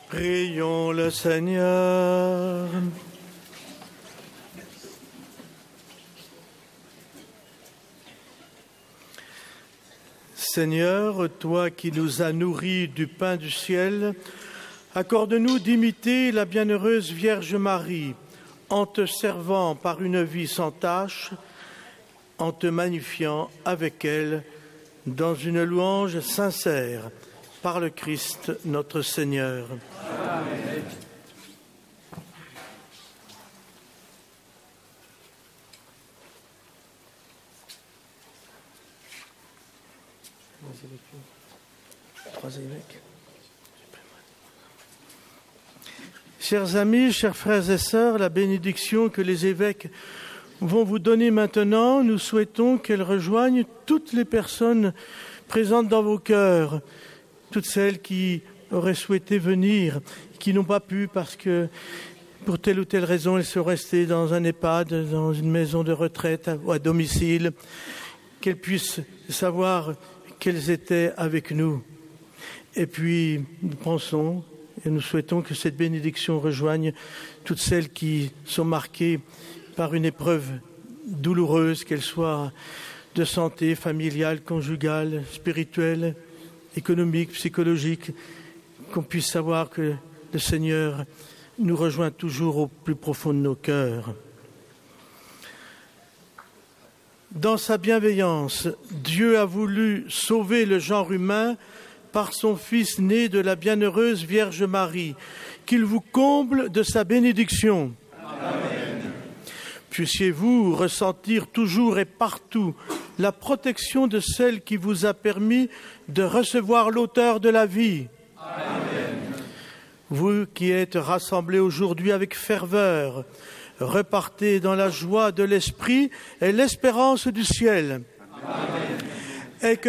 Prions le Seigneur. Seigneur, toi qui nous as nourris du pain du ciel, accorde-nous d'imiter la bienheureuse Vierge Marie, en te servant par une vie sans tache, en te magnifiant avec elle dans une louange sincère, par le Christ notre Seigneur. Amen. Chers amis, chers frères et sœurs, la bénédiction que les évêques vont vous donner maintenant, nous souhaitons qu'elle rejoigne toutes les personnes présentes dans vos cœurs, toutes celles qui auraient souhaité venir, qui n'ont pas pu parce que pour telle ou telle raison, elles sont restées dans un EHPAD, dans une maison de retraite ou à domicile, qu'elles puissent savoir qu'elles étaient avec nous. Et puis, nous pensons et nous souhaitons que cette bénédiction rejoigne toutes celles qui sont marquées par une épreuve douloureuse, qu'elle soit de santé, familiale, conjugale, spirituelle, économique, psychologique, qu'on puisse savoir que le Seigneur nous rejoint toujours au plus profond de nos cœurs. Dans sa bienveillance, Dieu a voulu sauver le genre humain par son Fils né de la bienheureuse Vierge Marie, qu'il vous comble de sa bénédiction. Amen. Puissiez-vous ressentir toujours et partout la protection de celle qui vous a permis de recevoir l'auteur de la vie. Amen. Vous qui êtes rassemblés aujourd'hui avec ferveur, repartez dans la joie de l'Esprit et l'espérance du ciel. Amen. Et que